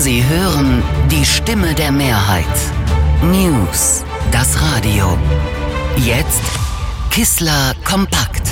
Sie hören die Stimme der Mehrheit. News, das Radio. Jetzt Kissler kompakt.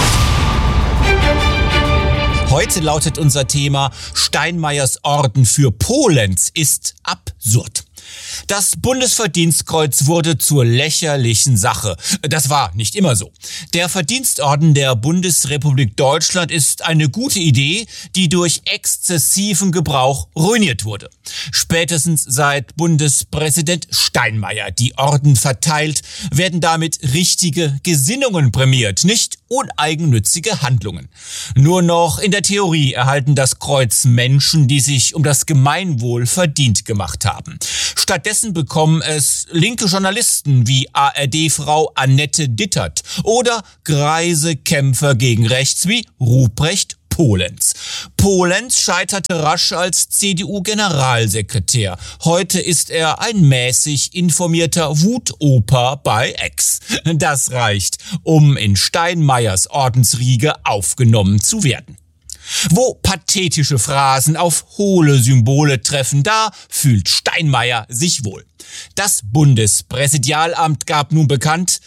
Heute lautet unser Thema: Steinmeiers Orden für Polenz ist absurd. Das Bundesverdienstkreuz wurde zur lächerlichen Sache. Das war nicht immer so. Der Verdienstorden der Bundesrepublik Deutschland ist eine gute Idee, die durch exzessiven Gebrauch ruiniert wurde. Spätestens seit Bundespräsident Steinmeier die Orden verteilt, werden damit richtige Gesinnungen prämiert, nicht uneigennützige Handlungen. Nur noch in der Theorie erhalten das Kreuz Menschen, die sich um das Gemeinwohl verdient gemacht haben. Stattdessen bekommen es linke Journalisten wie ARD-Frau Annette Dittert oder greise Kämpfer gegen rechts wie Ruprecht Polenz. Polenz scheiterte rasch als CDU-Generalsekretär. Heute ist er ein mäßig informierter Wutoper bei X. Das reicht, um in Steinmeiers Ordensriege aufgenommen zu werden. Wo pathetische Phrasen auf hohle Symbole treffen, da fühlt Steinmeier sich wohl. Das Bundespräsidialamt gab nun bekannt,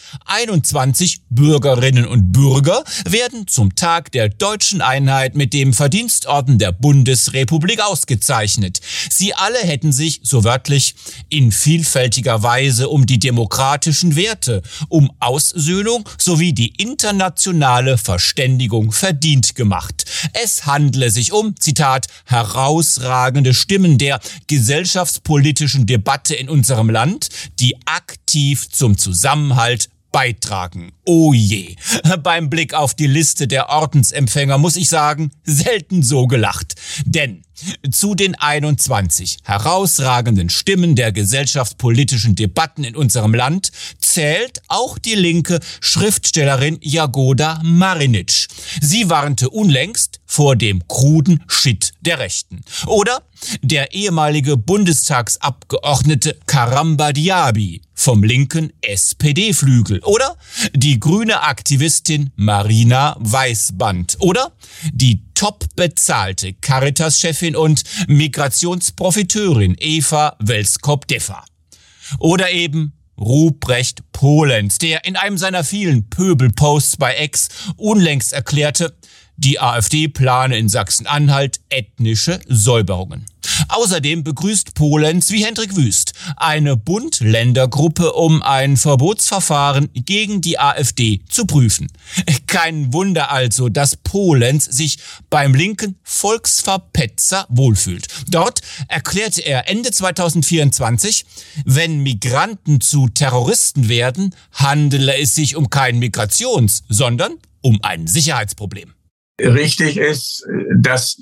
21 Bürgerinnen und Bürger werden zum Tag der deutschen Einheit mit dem Verdienstorden der Bundesrepublik ausgezeichnet. Sie alle hätten sich, so wörtlich, in vielfältiger Weise um die demokratischen Werte, um Aussöhnung sowie die internationale Verständigung verdient gemacht. Es handle sich um, Zitat, herausragende Stimmen der gesellschaftspolitischen Debatte in unserem Land, die aktiv zum Zusammenhalt beitragen. Oh je. Beim Blick auf die Liste der Ordensempfänger muss ich sagen, selten so gelacht. Denn zu den 21 herausragenden Stimmen der gesellschaftspolitischen Debatten in unserem Land zählt auch die linke Schriftstellerin Jagoda Marinic. Sie warnte unlängst vor dem kruden Shit der Rechten. Oder der ehemalige Bundestagsabgeordnete Karamba Diaby vom linken SPD-Flügel. Oder die grüne Aktivistin Marina Weißband. Oder die top bezahlte Caritas-Chefin und Migrationsprofiteurin Eva Welskop-Deffer. Oder eben Ruprecht Polenz, der in einem seiner vielen Pöbelposts bei X unlängst erklärte, die AfD plane in Sachsen-Anhalt ethnische Säuberungen. Außerdem begrüßt Polenz wie Hendrik Wüst eine Bund-Länder-Gruppe, um ein Verbotsverfahren gegen die AfD zu prüfen. Kein Wunder also, dass Polenz sich beim linken Volksverpetzer wohlfühlt. Dort erklärte er Ende 2024, wenn Migranten zu Terroristen werden, handele es sich um kein Migrations-, sondern um ein Sicherheitsproblem. Richtig ist, dass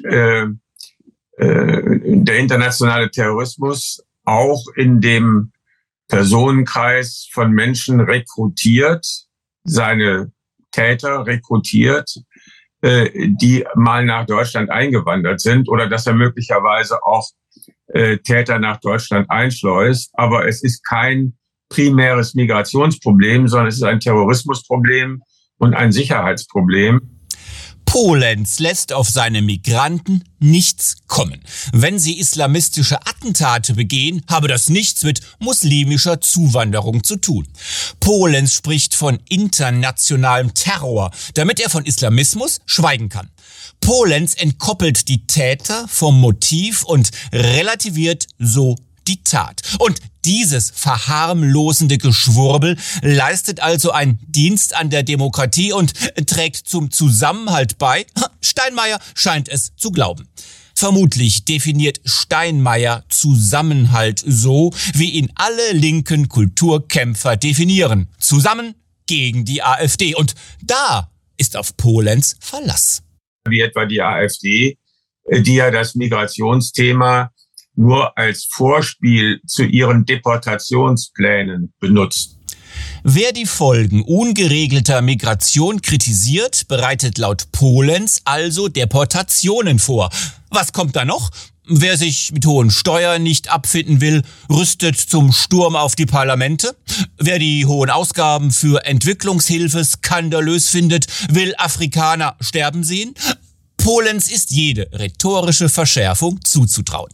der internationale Terrorismus auch in dem Personenkreis von Menschen rekrutiert, seine Täter rekrutiert, die mal nach Deutschland eingewandert sind, oder dass er möglicherweise auch Täter nach Deutschland einschleust. Aber es ist kein primäres Migrationsproblem, sondern es ist ein Terrorismusproblem und ein Sicherheitsproblem. Polenz lässt auf seine Migranten nichts kommen. Wenn sie islamistische Attentate begehen, habe das nichts mit muslimischer Zuwanderung zu tun. Polenz spricht von internationalem Terror, damit er von Islamismus schweigen kann. Polenz entkoppelt die Täter vom Motiv und relativiert so die Tat. Und dieses verharmlosende Geschwurbel leistet also einen Dienst an der Demokratie und trägt zum Zusammenhalt bei. Steinmeier scheint es zu glauben. Vermutlich definiert Steinmeier Zusammenhalt so, wie ihn alle linken Kulturkämpfer definieren. Zusammen gegen die AfD. Und da ist auf Polenz Verlass. Wie etwa die AfD, die ja das Migrationsthema nur als Vorspiel zu ihren Deportationsplänen benutzt. Wer die Folgen ungeregelter Migration kritisiert, bereitet laut Polenz also Deportationen vor. Was kommt da noch? Wer sich mit hohen Steuern nicht abfinden will, rüstet zum Sturm auf die Parlamente. Wer die hohen Ausgaben für Entwicklungshilfe skandalös findet, will Afrikaner sterben sehen. Polenz ist jede rhetorische Verschärfung zuzutrauen.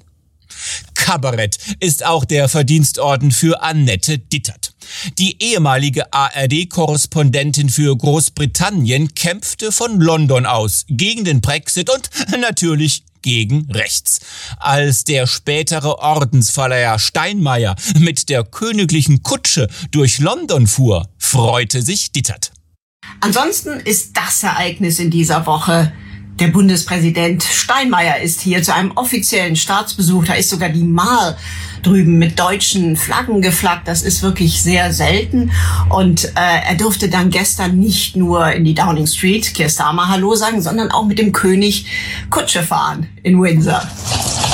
Kabarett ist auch der Verdienstorden für Annette Dittert. Die ehemalige ARD-Korrespondentin für Großbritannien kämpfte von London aus gegen den Brexit und natürlich gegen rechts. Als der spätere Ordensverleiher Steinmeier mit der königlichen Kutsche durch London fuhr, freute sich Dittert. Ansonsten ist das Ereignis in dieser Woche: der Bundespräsident Steinmeier ist hier zu einem offiziellen Staatsbesuch. Da ist sogar die Mall drüben mit deutschen Flaggen geflaggt. Das ist wirklich sehr selten. Und er durfte dann gestern nicht nur in die Downing Street, Keir Starmer Hallo sagen, sondern auch mit dem König Kutsche fahren in Windsor.